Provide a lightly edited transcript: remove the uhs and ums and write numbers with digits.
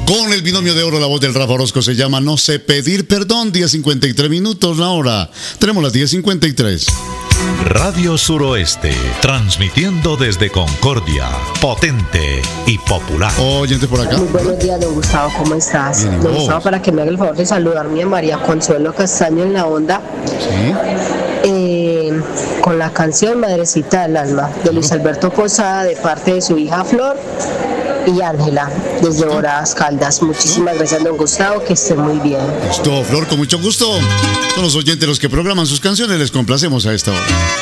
Con el binomio de oro, la voz del Rafa Orozco se llama No sé pedir perdón. 10:53 minutos la hora. Tenemos las 10:53. Radio Suroeste, transmitiendo desde Concordia, potente y popular. Oyente por acá. Muy buenos días, don Gustavo, ¿cómo estás? Bien, Don Gustavo, para que me haga el favor de saludarme a María Consuelo Castaño en la onda. Sí. Con la canción Madrecita del Alma, de Luis Alberto Posada, de parte de su hija Flor y Ángela, desde Boradas Caldas. Muchísimas gracias, don Gustavo, que esté muy bien. Listo, Flor, con mucho gusto. Son los oyentes los que programan sus canciones, les complacemos a esta hora.